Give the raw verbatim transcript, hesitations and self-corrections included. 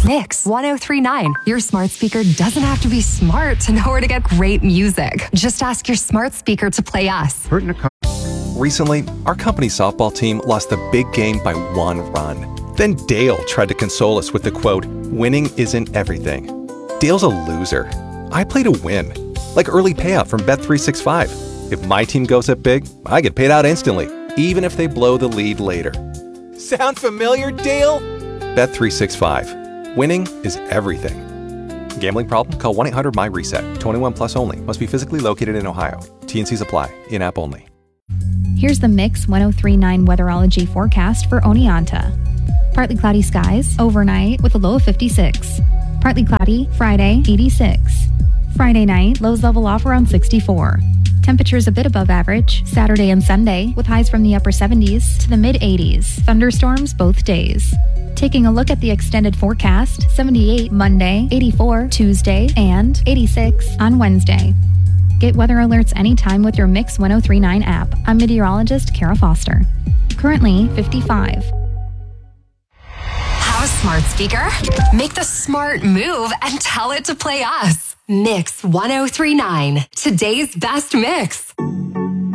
Mix one oh three point nine. Your smart speaker doesn't have to be smart to know where to get great music. Just ask your smart speaker to play us. Recently, our company softball team lost the big game by one run. Then Dale tried to console us with the quote, "Winning isn't everything." Dale's a loser. I play to win. Like early payout from Bet three sixty-five. If my team goes up big, I get paid out instantly, even if they blow the lead later. Sound familiar, Dale? Bet three sixty-five. Winning is everything. Gambling problem? Call one eight hundred M Y reset. twenty-one plus only. Must be physically located in Ohio. T and Cs apply. In-app only. Here's the Mix one oh three point nine weatherology forecast for Oneonta. Partly cloudy skies overnight with a low of fifty-six. Partly cloudy Friday, eighty-six. Friday night, lows level off around sixty-four. Temperatures a bit above average Saturday and Sunday with highs from the upper seventies to the mid-eighties. Thunderstorms both days. Taking a look at the extended forecast, seventy-eight Monday, eighty-four Tuesday, and eighty-six on Wednesday. Get weather alerts anytime with your Mix one oh three point nine app. I'm meteorologist Kara Foster. Currently fifty-five. Have a smart speaker? Make the smart move and tell it to play us. Mix one oh three point nine. Today's best mix.